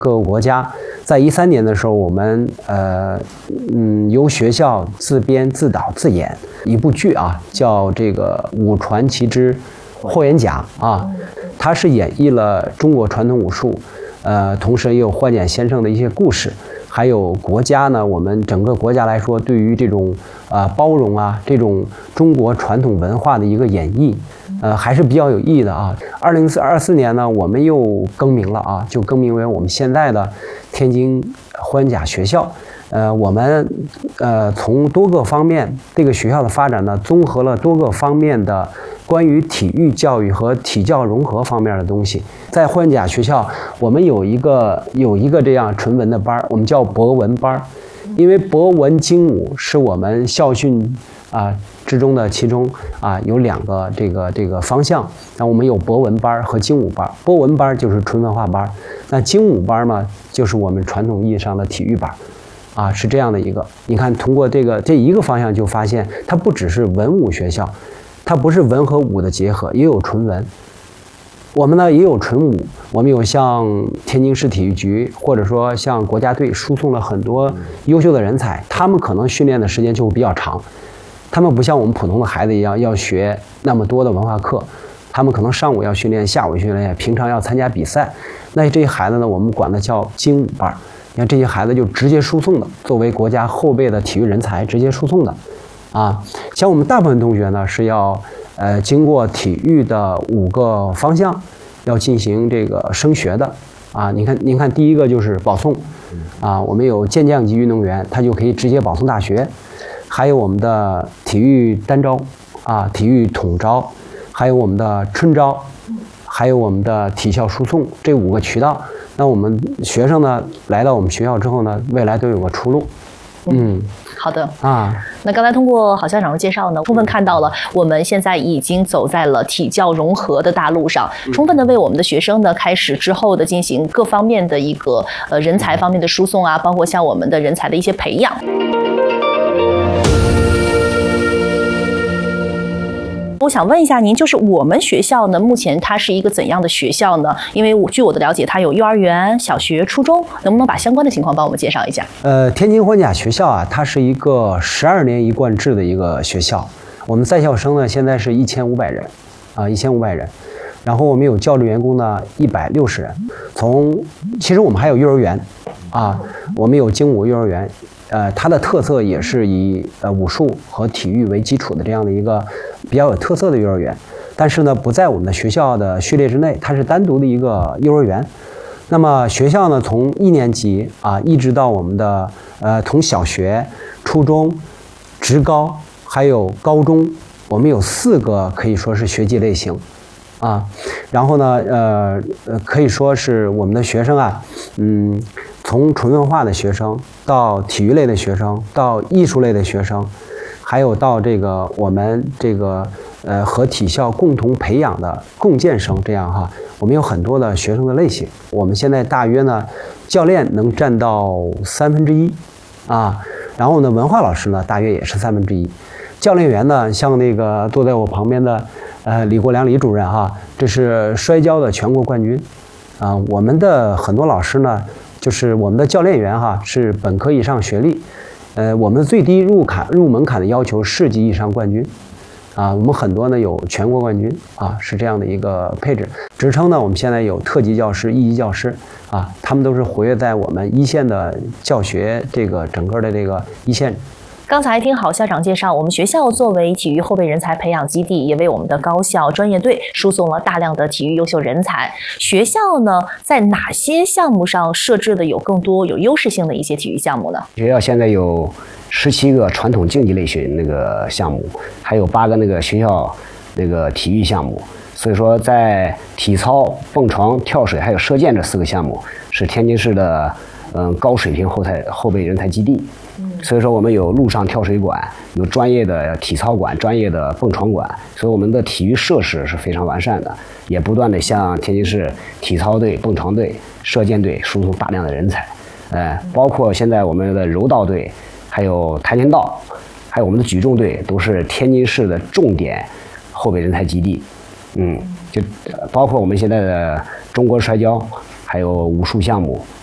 各个国家。在13年的时候，我们由学校自编自导自演一部剧啊，叫这个《武传奇之霍元甲》啊，它是演绎了中国传统武术，同时也有霍元甲先生的一些故事。还有国家呢，我们整个国家来说，对于这种包容啊，这种中国传统文化的一个演绎，还是比较有意义的啊。24年呢，我们又更名了啊，就更名为我们现在的天津霍元甲学校。我们从多个方面，这个学校的发展呢，综合了多个方面的关于体育教育和体教融合方面的东西。在霍元甲学校，我们有一个这样纯文的班，我们叫博文班，因为博文精武是我们校训之中的其中有2个这个方向。那我们有博文班和精武班，博文班就是纯文化班，那精武班呢，就是我们传统意义上的体育班。是这样的一个，你看，通过这一个方向就发现，它不只是文武学校，它不是文和武的结合，也有纯文。我们呢也有纯武，我们有像天津市体育局或者说像国家队输送了很多优秀的人才，他们可能训练的时间就比较长，他们不像我们普通的孩子一样要学那么多的文化课，他们可能上午要训练，下午训练，平常要参加比赛。那这些孩子呢，我们管它叫精武班。你看这些孩子就直接输送的，作为国家后备的体育人才直接输送的，像我们大部分同学呢是要经过体育的5个方向，要进行这个升学的您看第一个就是保送我们有健将级运动员，他就可以直接保送大学，还有我们的体育单招体育统招，还有我们的春招，还有我们的体校输送，这5个渠道。那我们学生呢来到我们学校之后呢，未来都有个出路。 好的那刚才通过郝校长的介绍呢，充分看到了我们现在已经走在了体教融合的大路上，充分的为我们的学生呢开始之后的进行各方面的一个人才方面的输送包括像我们的人才的一些培养。我想问一下您，就是我们学校呢，目前它是一个怎样的学校呢？因为据我的了解，它有幼儿园、小学、初中，能不能把相关的情况帮我们介绍一下？ 天津霍元甲学校它是一个12年一贯制的一个学校。我们在校生呢现在是1500人，1500人。然后我们有教职员工呢160人。其实我们还有幼儿园我们有精武幼儿园。它的特色也是以武术和体育为基础的这样的一个比较有特色的幼儿园，但是呢不在我们的学校的序列之内，它是单独的一个幼儿园。那么学校呢从1年级一直到我们的从小学、初中、职高还有高中，我们有4个可以说是学籍类型然后呢可以说是我们的学生从纯文化的学生到体育类的学生，到艺术类的学生，还有到这个我们这个和体校共同培养的共建生，这样我们有很多的学生的类型。我们现在大约呢，教练能占到1/3然后呢，文化老师呢大约也是1/3。教练员呢，像那个坐在我旁边的李国良李主任这是摔跤的全国冠军我们的很多老师呢。就是我们的教练员是本科以上学历，我们最低入门槛的要求市级以上冠军，我们很多呢有全国冠军是这样的一个配置。职称呢，我们现在有特级教师、一级教师他们都是活跃在我们一线的教学这个整个的这个一线。 刚才听郝校长介绍，我们学校作为体育后备人才培养基地，也为我们的高校专业队输送了大量的体育优秀人才。学校呢，在哪些项目上设置的有更多有优势性的一些体育项目呢？ 学校现在有17个传统竞技类项目，还有8个学校体育项目。所以说，在体操、蹦床、跳水还有射箭这4个项目是天津市的高水平后备人才基地。所以说我们有陆上跳水馆，有专业的体操馆、专业的蹦床馆，所以我们的体育设施是非常完善的，也不断的向天津市体操队、蹦床队、射箭队输送大量的人才。包括现在我们的柔道队，还有跆拳道，还有我们的举重队，都是天津市的重点后备人才基地。就包括我们现在的中国摔跤，还有武术项目。